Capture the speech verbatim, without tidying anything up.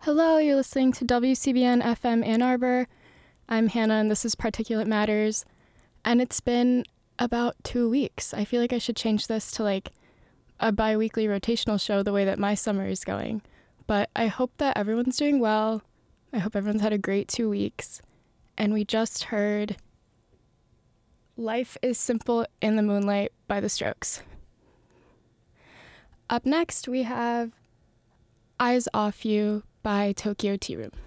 Hello, you're listening to W C B N F M Ann Arbor. I'm Hannah, and this is Particulate Matters. And it's been about two weeks. I feel like I should change this to like a bi-weekly rotational show the way that my summer is going. But I hope that everyone's doing well. I hope everyone's had a great two weeks. And we just heard Life is Simple in the Moonlight by The Strokes. Up next, we have Eyes Off You by Tokyo Tea Room.